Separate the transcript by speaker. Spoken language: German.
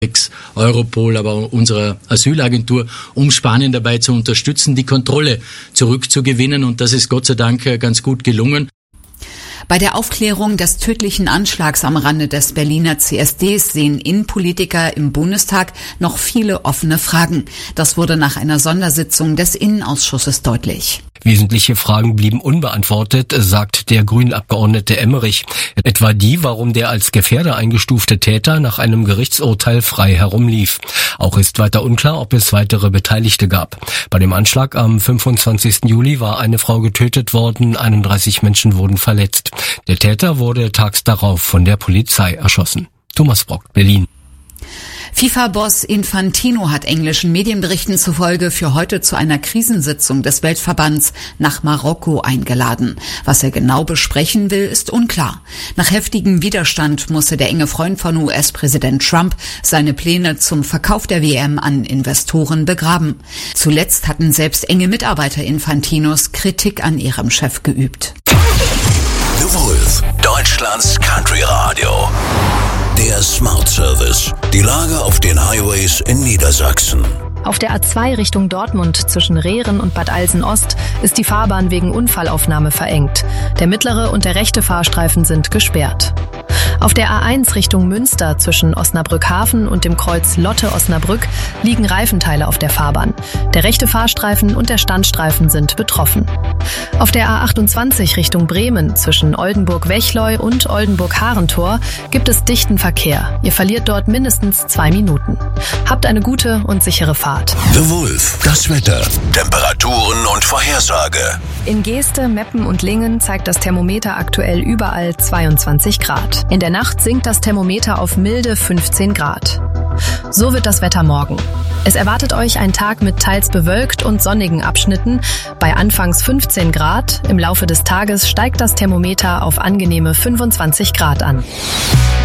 Speaker 1: Europol, aber unserer Asylagentur, um Spanien dabei zu unterstützen, die Kontrolle zurückzugewinnen. Und das ist Gott sei Dank ganz gut gelungen.
Speaker 2: Bei der Aufklärung des tödlichen Anschlags am Rande des Berliner CSDs sehen Innenpolitiker im Bundestag noch viele offene Fragen. Das wurde nach einer Sondersitzung des Innenausschusses deutlich.
Speaker 3: Wesentliche Fragen blieben unbeantwortet, sagt der Grünen-Abgeordnete Emmerich. Etwa die, warum der als Gefährder eingestufte Täter nach einem Gerichtsurteil frei herumlief. Auch ist weiter unklar, ob es weitere Beteiligte gab. Bei dem Anschlag am 25. Juli war eine Frau getötet worden, 31 Menschen wurden verletzt. Der Täter wurde tags darauf von der Polizei erschossen. Thomas Brock, Berlin.
Speaker 2: FIFA-Boss Infantino hat englischen Medienberichten zufolge für heute zu einer Krisensitzung des Weltverbands nach Marokko eingeladen. Was er genau besprechen will, ist unklar. Nach heftigem Widerstand musste der enge Freund von US-Präsident Trump seine Pläne zum Verkauf der WM an Investoren begraben. Zuletzt hatten selbst enge Mitarbeiter Infantinos Kritik an ihrem Chef geübt.
Speaker 4: The Wolf, Deutschlands Country Radio. Der Smart Service. Die Lage auf den Highways in Niedersachsen.
Speaker 5: Auf der A2 Richtung Dortmund zwischen Rehren und Bad Alsen-Ost ist die Fahrbahn wegen Unfallaufnahme verengt. Der mittlere und der rechte Fahrstreifen sind gesperrt. Auf der A1 Richtung Münster zwischen Osnabrück-Hafen und dem Kreuz Lotte-Osnabrück liegen Reifenteile auf der Fahrbahn. Der rechte Fahrstreifen und der Standstreifen sind betroffen. Auf der A28 Richtung Bremen zwischen Oldenburg-Wechleu und Oldenburg-Harentor gibt es dichten Verkehr. Ihr verliert dort mindestens 2 Minuten. Habt eine gute und sichere Fahrt.
Speaker 4: The Wolf, das Wetter, Temperaturen und Vorhersage.
Speaker 5: In Geeste, Meppen und Lingen zeigt das Thermometer aktuell überall 22 Grad. In der Nacht sinkt das Thermometer auf milde 15 Grad. So wird das Wetter morgen. Es erwartet euch ein Tag mit teils bewölkt und sonnigen Abschnitten. Bei anfangs 15 Grad, im Laufe des Tages steigt das Thermometer auf angenehme 25 Grad an.